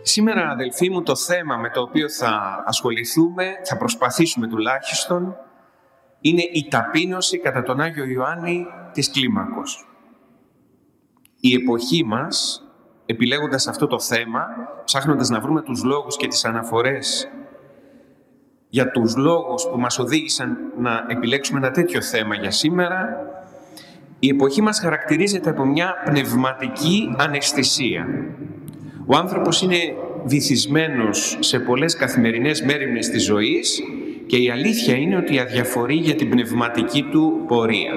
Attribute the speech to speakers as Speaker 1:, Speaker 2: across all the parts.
Speaker 1: Σήμερα, αδελφοί μου, το θέμα με το οποίο θα ασχοληθούμε, θα προσπαθήσουμε τουλάχιστον, είναι η ταπείνωση κατά τον Άγιο Ιωάννη της Κλίμακος. Η εποχή μας, επιλέγοντας αυτό το θέμα, ψάχνοντας να βρούμε τους λόγους και τις αναφορές για τους λόγους που μας οδήγησαν να επιλέξουμε ένα τέτοιο θέμα για σήμερα, η εποχή μας χαρακτηρίζεται από μια πνευματική αναισθησία. Ο άνθρωπος είναι βυθισμένος σε πολλές καθημερινές μέριμνες της ζωής και η αλήθεια είναι ότι αδιαφορεί για την πνευματική του πορεία.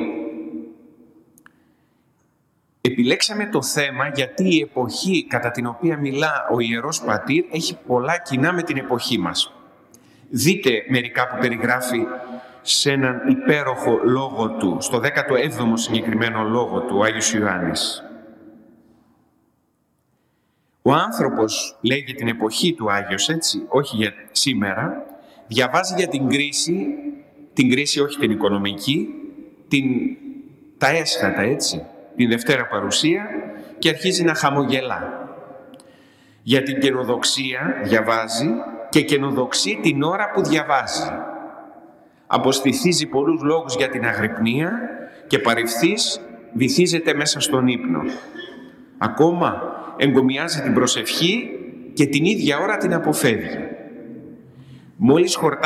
Speaker 1: Επιλέξαμε το θέμα γιατί η εποχή κατά την οποία μιλά ο Ιερός Πατήρ έχει πολλά κοινά με την εποχή μας. Δείτε μερικά που περιγράφει σε έναν υπέροχο λόγο του, στο 17ο συγκεκριμένο λόγο του, ο Άγιος Ιωάννης. Ο άνθρωπος, λέει για την εποχή του Άγιος, έτσι, όχι για σήμερα, διαβάζει για την κρίση όχι την οικονομική, τα έσχατα, έτσι, την Δευτέρα Παρουσία και αρχίζει να χαμογελά. Για την καινοδοξία διαβάζει και καινοδοξεί την ώρα που διαβάζει. Αποστηθίζει πολλούς λόγους για την αγρυπνία και παρευθύς βυθίζεται μέσα στον ύπνο. Ακόμα εγκομιάζει την προσευχή και την ίδια ώρα την αποφεύγει. Μόλις χορτάσει